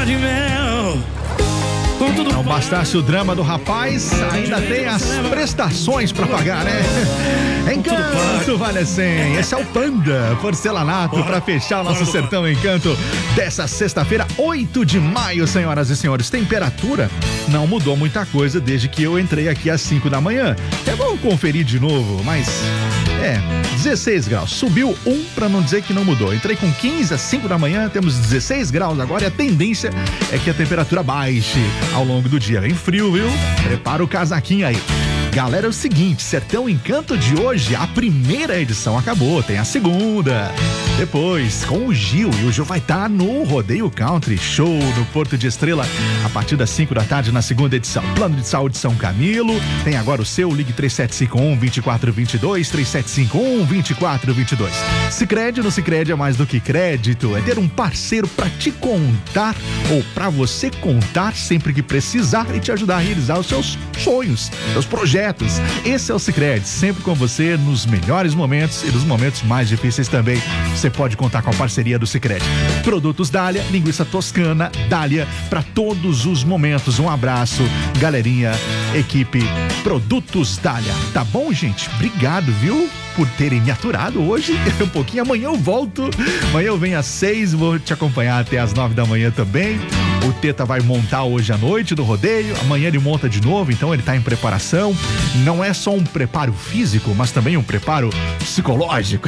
lua de mel. Não bastasse o drama do rapaz, ainda tem as prestações pra pagar, né? Encanto vale 100. Esse é o Panda Porcelanato pra fechar o nosso Sertão Encanto dessa sexta-feira, 8 de maio, senhoras e senhores. Temperatura não mudou muita coisa desde que eu entrei aqui às 5 da manhã. É bom conferir de novo, mas 16 graus. Subiu 1 pra não dizer que não mudou. Entrei com 15 às 5 da manhã, temos 16 graus agora e a tendência é que a temperatura baixe ao longo do dia. Vem frio, viu? Prepara o casaquinho aí. Galera, é o seguinte, Sertão Encanto de hoje, a primeira edição acabou, tem a segunda. Depois, com o Gil, e o Gil vai estar no Rodeio Country Show no Porto de Estrela, a partir das 5 da tarde na segunda edição. Plano de Saúde São Camilo, tem agora o seu, ligue 3751-2422, 3751-2422. Sicredi, no Sicredi é mais do que crédito, é ter um parceiro pra te contar, ou pra você contar sempre que precisar e te ajudar a realizar os seus sonhos, seus projetos. Esse é o Sicredi, sempre com você nos melhores momentos e nos momentos mais difíceis também. Você pode contar com a parceria do Sicredi. Produtos Dália, linguiça toscana, Dália, para todos os momentos. Um abraço, galerinha, equipe Produtos Dália. Tá bom, gente? Obrigado, viu? Por terem me aturado hoje um pouquinho. Amanhã eu volto. Amanhã eu venho às 6, vou te acompanhar até às 9 da manhã também. O Teta vai montar hoje à noite no rodeio. Amanhã ele monta de novo, então ele tá em preparação. Não é só um preparo físico, mas também um preparo psicológico.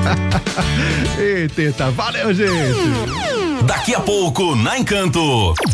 Ei, Teta, valeu, gente! Daqui a pouco, na Encanto.